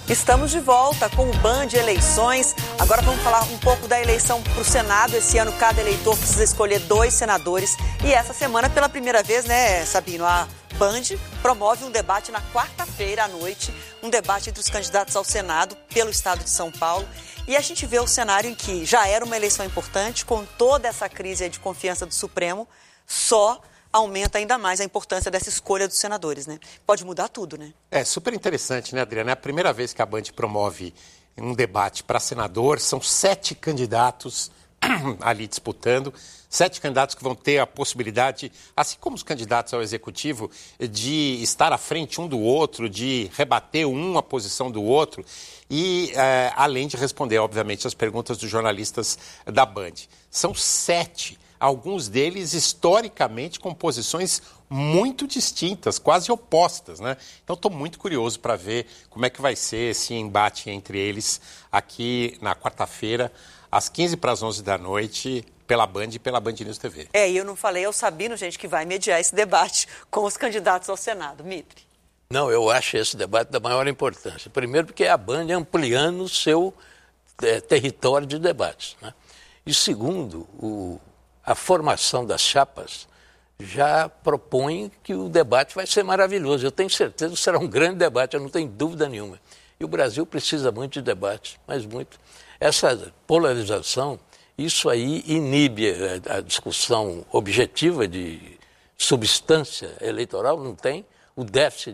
Estamos de volta com o Band Eleições. Agora vamos falar um pouco da eleição para o Senado. Esse ano, cada eleitor precisa escolher 2 senadores. E essa semana, pela primeira vez, né, Sabino, a Band promove um debate na quarta-feira à noite. Um debate entre os candidatos ao Senado pelo estado de São Paulo. E a gente vê o cenário em que já era uma eleição importante, com toda essa crise de confiança do Supremo, só aumenta ainda mais a importância dessa escolha dos senadores, né? Pode mudar tudo, né? É super interessante, né, Adriana? É a primeira vez que a Band promove um debate para senador. São 7 candidatos ali disputando. 7 candidatos que vão ter a possibilidade, assim como os candidatos ao executivo, de estar à frente um do outro, de rebater a posição do outro e, além de responder, obviamente, as perguntas dos jornalistas da Band. São 7. Alguns deles, historicamente, com posições muito distintas, quase opostas, né? Então, estou muito curioso para ver como é que vai ser esse embate entre eles aqui na quarta-feira, às 11h da noite, pela Band e pela Band News TV. E eu não falei ao Sabino, gente, que vai mediar esse debate com os candidatos ao Senado. Mitre. Não, eu acho esse debate da maior importância. Primeiro, porque é a Band ampliando o seu território de debates, né? E segundo, a formação das chapas já propõe que o debate vai ser maravilhoso. Eu tenho certeza que será um grande debate, eu não tenho dúvida nenhuma. E o Brasil precisa muito de debate, mas muito. Essa polarização, isso aí inibe a discussão objetiva de substância eleitoral, não tem. O déficit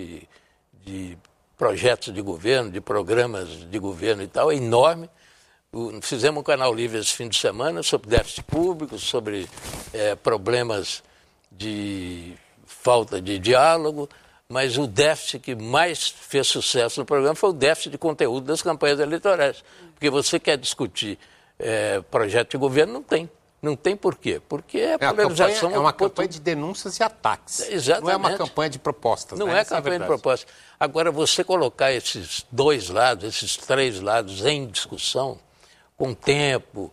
de projetos de governo, de programas de governo e tal, é enorme. Fizemos um canal livre esse fim de semana sobre déficit público, sobre problemas de falta de diálogo, mas o déficit que mais fez sucesso no programa foi o déficit de conteúdo das campanhas eleitorais. Porque você quer discutir projeto de governo, não tem. Não tem por quê? Porque a polarização... É uma campanha de denúncias e ataques. Exatamente. Não é uma campanha de propostas. Não é campanha de propostas. Agora, você colocar esses 2 lados, esses 3 lados em discussão, com tempo,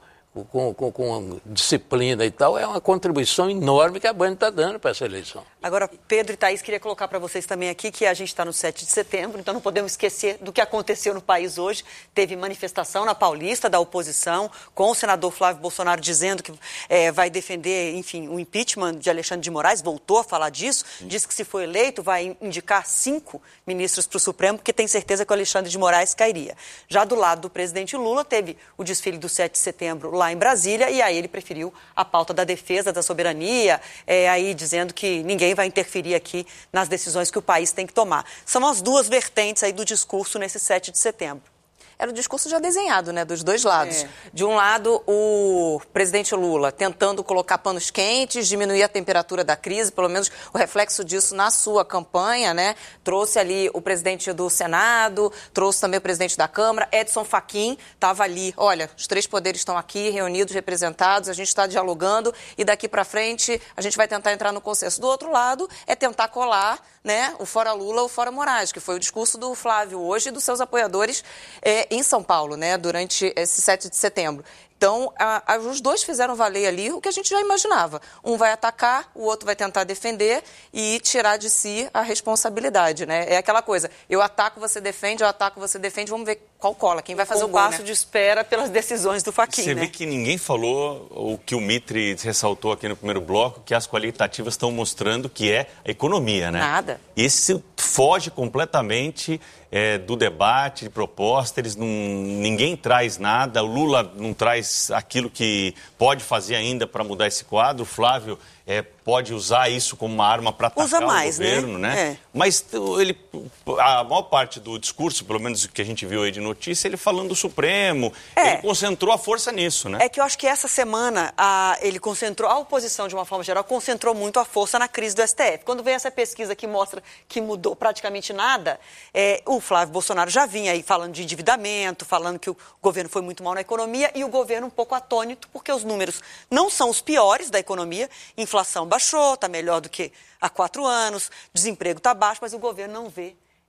com disciplina e tal, é uma contribuição enorme que a Band está dando para essa eleição. Agora, Pedro e Thaís, queria colocar para vocês também aqui que a gente está no 7 de setembro, então não podemos esquecer do que aconteceu no país hoje. Teve manifestação na Paulista da oposição, com o senador Flávio Bolsonaro dizendo que vai defender, enfim, o impeachment de Alexandre de Moraes, voltou a falar disso, disse que se for eleito vai indicar 5 ministros para o Supremo, porque tem certeza que o Alexandre de Moraes cairia. Já do lado do presidente Lula, teve o desfile do 7 de setembro lá em Brasília, e aí ele preferiu a pauta da defesa da soberania, aí dizendo que ninguém vai interferir aqui nas decisões que o país tem que tomar. São as 2 vertentes aí do discurso nesse 7 de setembro. Era o discurso já desenhado, né, dos 2 lados. De um lado, o presidente Lula tentando colocar panos quentes, diminuir a temperatura da crise, pelo menos o reflexo disso na sua campanha, né? Trouxe ali o presidente do Senado, trouxe também o presidente da Câmara, Edson Fachin estava ali. Olha, os 3 poderes estão aqui, reunidos, representados, a gente está dialogando e daqui para frente a gente vai tentar entrar no consenso. Do outro lado, é tentar colar, né, o fora Lula, o fora Moraes, que foi o discurso do Flávio hoje e dos seus apoiadores em São Paulo, né, durante esse 7 de setembro. Então, os 2 fizeram valer ali o que a gente já imaginava. Um vai atacar, o outro vai tentar defender e tirar de si a responsabilidade, né? É aquela coisa, eu ataco, você defende, vamos ver qual cola, quem vai fazer o gol, né? Um passo de espera pelas decisões do Fachin, Você vê que ninguém falou o que o Mitre ressaltou aqui no primeiro bloco, que as qualitativas estão mostrando que é a economia, né? Nada. Esse foge completamente do debate, de proposta, ninguém traz nada, o Lula não traz aquilo que pode fazer ainda para mudar esse quadro, o Flávio pode usar isso como uma arma para atacar o governo, né? Mas a maior parte do discurso, pelo menos o que a gente viu aí de notícia, ele falando do Supremo, ele concentrou a força nisso, né? É que eu acho que essa semana ele concentrou, a oposição de uma forma geral, concentrou muito a força na crise do STF. Quando vem essa pesquisa que mostra que mudou praticamente nada, o Flávio Bolsonaro já vinha aí falando de endividamento, falando que o governo foi muito mal na economia e o governo um pouco atônito, porque os números não são os piores da economia, inflação baixou, está melhor do que há 4 anos, desemprego está baixo, mas o governo não vê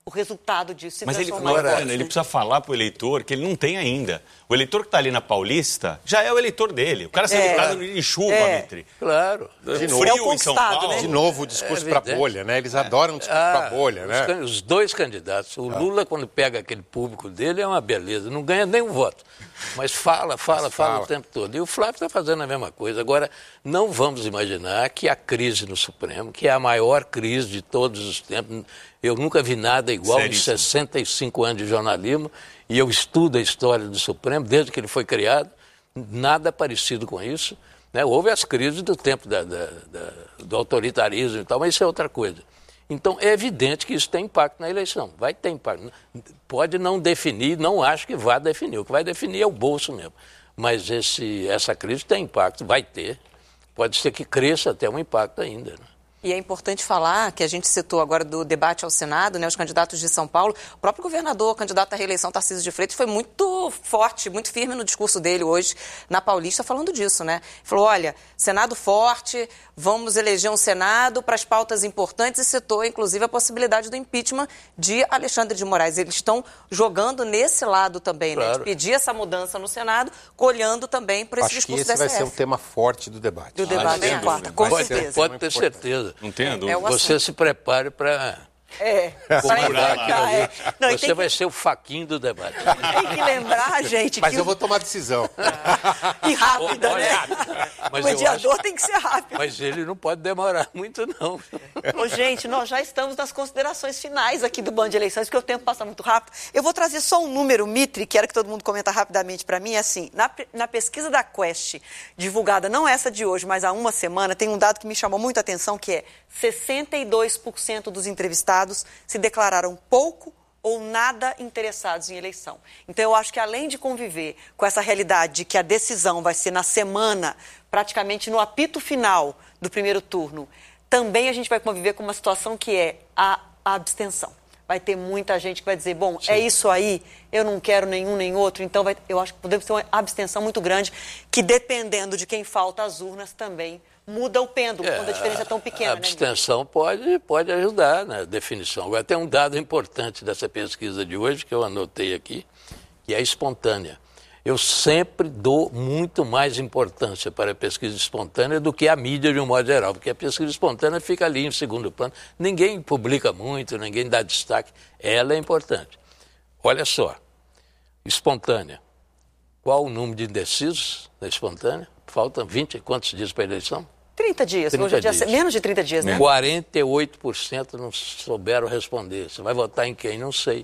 o resultado disso. Mas ele precisa falar para o eleitor que ele não tem ainda. O eleitor que está ali na Paulista já é o eleitor dele. O cara sai de casa de chuva, Mitri. Claro. De novo, frio em São Paulo. Né? De novo o discurso para a bolha, né? Eles adoram o discurso para a bolha, né? Os dois candidatos. O Lula, quando pega aquele público dele, é uma beleza. Não ganha nenhum voto. Mas fala o tempo todo. E o Flávio está fazendo a mesma coisa. Agora, não vamos imaginar que a crise no Supremo, que é a maior crise de todos os tempos, eu nunca vi nada igual em 65 anos de jornalismo, e eu estudo a história do Supremo desde que ele foi criado, nada parecido com isso. Né? Houve as crises do tempo do autoritarismo e tal, mas isso é outra coisa. Então, é evidente que isso tem impacto na eleição. Vai ter impacto. Pode não definir, não acho que vá definir. O que vai definir é o bolso mesmo. Mas essa crise tem impacto, vai ter. Pode ser que cresça até um impacto ainda, né? E é importante falar, que a gente citou agora do debate ao Senado, né, os candidatos de São Paulo, o próprio governador, candidato à reeleição, Tarcísio de Freitas, foi muito forte, muito firme no discurso dele hoje na Paulista, falando disso, né? Falou, olha, Senado forte, vamos eleger um Senado para as pautas importantes, e citou, inclusive, a possibilidade do impeachment de Alexandre de Moraes. Eles estão jogando nesse lado também, claro, né? De pedir essa mudança no Senado, olhando também para esse discurso da STF. Esse vai ser um tema forte do debate. Do debate em quarta, com certeza. Pode ter certeza. Não tenha dúvida. Você se prepare para comandar aquilo ali. Não, você vai ser o faquinho do debate. Tem que lembrar, gente, Mas eu vou tomar decisão. E rápida, né? Mas o mediador tem que ser rápido. Mas ele não pode demorar muito, não. Ô, gente, nós já estamos nas considerações finais aqui do Band de Eleições, porque o tempo passa muito rápido. Eu vou trazer só um número, Mitri, quero que todo mundo comenta rapidamente para mim. Assim, na pesquisa da Quest, divulgada, não essa de hoje, mas há uma semana, tem um dado que me chamou muito a atenção, que é 62% dos entrevistados se declararam pouco ou nada interessados em eleição. Então, eu acho que além de conviver com essa realidade de que a decisão vai ser na semana, praticamente no apito final do primeiro turno, também a gente vai conviver com uma situação que é a abstenção. Vai ter muita gente que vai dizer, bom, sim, é isso aí, eu não quero nenhum nem outro, então eu acho que podemos ter uma abstenção muito grande, que dependendo de quem falta às urnas também muda o pêndulo, quando a diferença é tão pequena. A abstenção, né, pode ajudar na definição. Agora, tem um dado importante dessa pesquisa de hoje, que eu anotei aqui, que é a espontânea. Eu sempre dou muito mais importância para a pesquisa espontânea do que a mídia de um modo geral, porque a pesquisa espontânea fica ali em segundo plano. Ninguém publica muito, ninguém dá destaque. Ela é importante. Olha só, espontânea. Qual o número de indecisos da espontânea? Faltam 20 e quantos dias para a eleição? 30 dias. 30 hoje é dias. Menos de 30 dias, né? 48% não souberam responder. Você vai votar em quem? Não sei.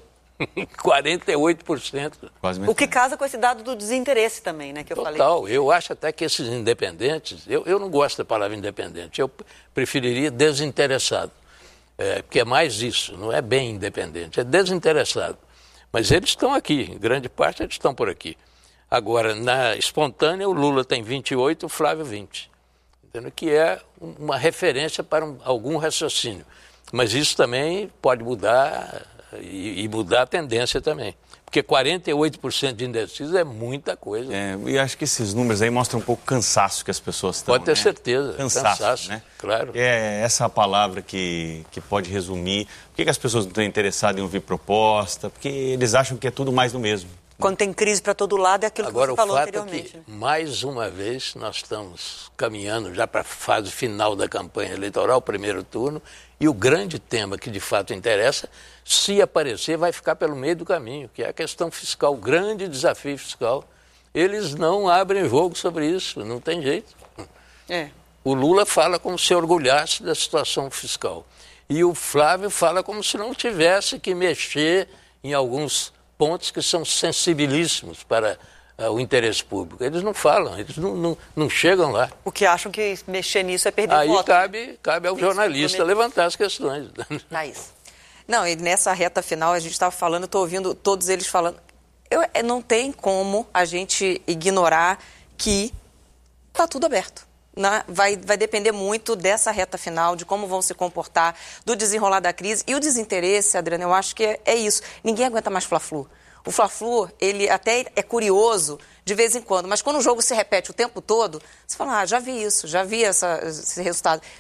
48%. O que casa com esse dado do desinteresse também, né, que eu falei. Total. Eu acho até que esses independentes, eu não gosto da palavra independente, eu preferiria desinteressado, porque é mais isso, não é bem independente, é desinteressado. Mas eles estão aqui, em grande parte eles estão por aqui. Agora, na espontânea, o Lula tem 28, o Flávio 20. Entendeu? Que é uma referência para algum raciocínio. Mas isso também pode mudar e mudar a tendência também. Porque 48% de indecisos é muita coisa. E acho que esses números aí mostram um pouco o cansaço que as pessoas estão. Pode ter certeza. Cansaço, né? Claro. É essa palavra que pode resumir. Por que as pessoas não estão interessadas em ouvir proposta? Porque eles acham que é tudo mais do mesmo. Quando tem crise para todo lado, é aquilo que você falou anteriormente. Agora, o fato é que, mais uma vez, nós estamos caminhando já para a fase final da campanha eleitoral, primeiro turno, e o grande tema que de fato interessa, se aparecer, vai ficar pelo meio do caminho, que é a questão fiscal, o grande desafio fiscal. Eles não abrem jogo sobre isso, não tem jeito. O Lula fala como se orgulhasse da situação fiscal. E o Flávio fala como se não tivesse que mexer em alguns pontos que são sensibilíssimos para o interesse público. Eles não falam, eles não chegam lá. Porque acham que mexer nisso é perder voto. Aí cabe ao jornalista levantar as questões. Thaís. Não, e nessa reta final, a gente estava falando, estou ouvindo todos eles falando. Não tem como a gente ignorar que está tudo aberto. Vai depender muito dessa reta final, de como vão se comportar, do desenrolar da crise. E o desinteresse, Adriana, eu acho que é isso. Ninguém aguenta mais Fla-Flu. O Fla-Flu, ele até é curioso de vez em quando, mas quando o jogo se repete o tempo todo, você fala, já vi isso, já vi esse resultado.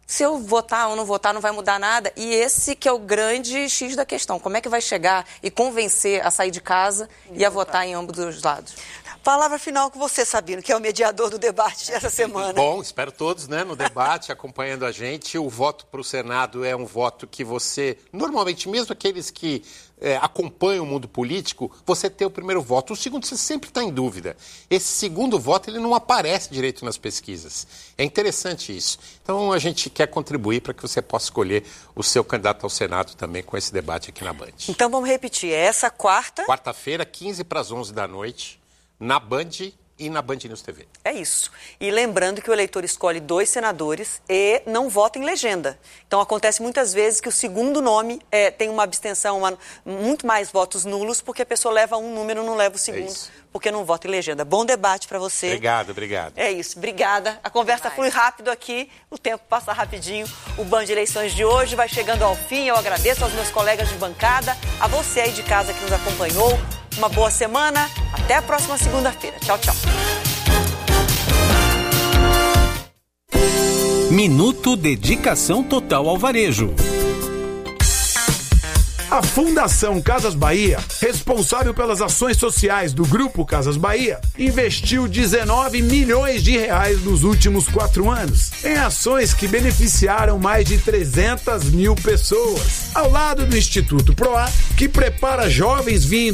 Se eu votar ou não votar, não vai mudar nada. E esse que é o grande X da questão. Como é que vai chegar e convencer a sair de casa e a votar em ambos os lados? Palavra final com você, Sabino, que é o mediador do debate dessa semana. Bom, espero todos, né, no debate, acompanhando a gente. O voto para o Senado é um voto que você, normalmente, mesmo aqueles que acompanham o mundo político, você tem o primeiro voto. O segundo, você sempre está em dúvida. Esse segundo voto, ele não aparece direito nas pesquisas. É interessante isso. Então, a gente quer contribuir para que você possa escolher o seu candidato ao Senado também com esse debate aqui na Band. Então, vamos repetir. Essa quarta-feira, 15 para as 11 da noite, na Band e na Band News TV. É isso. E lembrando que o eleitor escolhe 2 senadores e não vota em legenda. Então, acontece muitas vezes que o segundo nome tem uma abstenção, muito mais votos nulos, porque a pessoa leva um número, não leva o segundo, porque não vota em legenda. Bom debate para você. Obrigado. É isso, obrigada. A conversa flui rápido aqui, o tempo passa rapidinho. O Band Eleições de hoje vai chegando ao fim. Eu agradeço aos meus colegas de bancada, a você aí de casa que nos acompanhou. Uma boa semana. Até a próxima segunda-feira. Tchau, tchau. Minuto Dedicação Total ao Varejo. A Fundação Casas Bahia, responsável pelas ações sociais do Grupo Casas Bahia, investiu 19 milhões de reais nos últimos 4 anos em ações que beneficiaram mais de 300 mil pessoas, ao lado do Instituto Proar, que prepara jovens vindos